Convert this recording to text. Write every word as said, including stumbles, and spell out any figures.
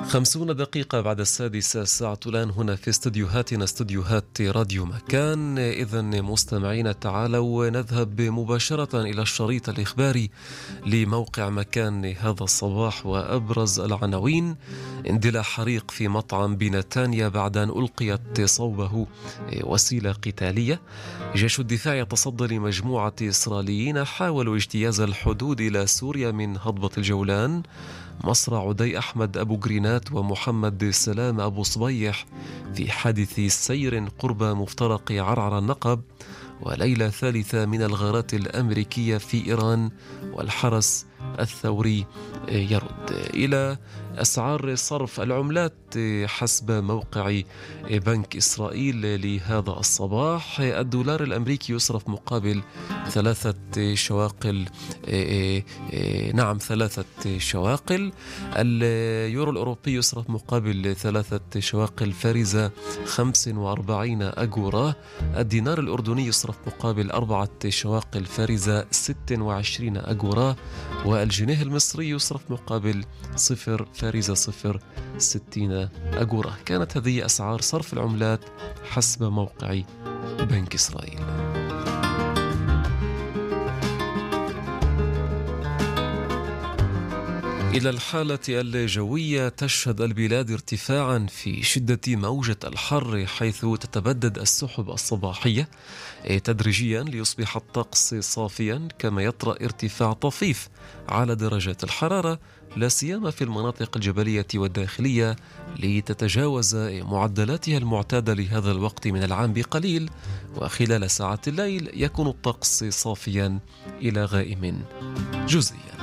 خمسون دقيقة بعد السادسة ساعة الآن هنا في استديوهاتنا استديوهات راديو مكان. إذن مستمعين تعالوا نذهب مباشرة إلى الشريط الإخباري لموقع مكان هذا الصباح. وأبرز العناوين: اندلاع حريق في مطعم بنتانيا بعد أن ألقيت صوبه وسيلة قتالية. جيش الدفاع يتصدى لمجموعة إسرائيليين حاولوا اجتياز الحدود إلى سوريا من هضبة الجولان. مصر عدي أحمد أبو جرينات ومحمد سلام أبو صبيح في حادث سير قرب مفترق عرعر النقب. وليلة ثالثة من الغارات الأمريكية في إيران والحرس الثوري يرد. إلى أسعار صرف العملات حسب موقع بنك إسرائيل لهذا الصباح: الدولار الأمريكي يصرف مقابل ثلاثة شواقل نعم ثلاثة شواقل. اليورو الأوروبي يصرف مقابل ثلاثة شواقل فارزة خمس وأربعين أجورة. الدينار الأردني يصرف مقابل أربعة شواقل فارزة ست وعشرين أجورة. والجنيه المصري يصرف مقابل صفر فارزة صفر ستين أجورة. كانت هذه أسعار صرف العملات حسب موقع بنك إسرائيل. إلى الحالة الجوية: تشهد البلاد ارتفاعا في شدة موجة الحر، حيث تتبدد السحب الصباحية تدريجيا ليصبح الطقس صافيا، كما يطرأ ارتفاع طفيف على درجات الحرارة لا سيما في المناطق الجبلية والداخلية، لتتجاوز معدلاتها المعتادة لهذا الوقت من العام بقليل. وخلال ساعات الليل يكون الطقس صافيا إلى غائم جزئيا.